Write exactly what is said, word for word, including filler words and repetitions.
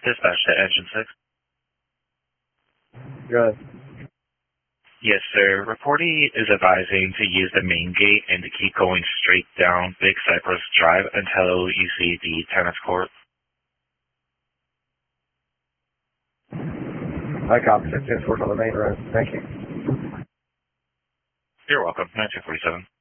Dispatch to Engine six. Good. Yes, sir. Reportee is advising to use the main gate and to keep going straight down Big Cypress Drive until you see the tennis court. I copy. sixteen four on the main road. Thank you. You're welcome. nineteen forty-seven.